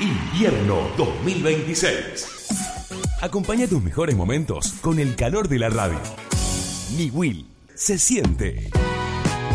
Invierno 2026. Acompaña tus mejores momentos con el calor de la radio. Niwil se siente.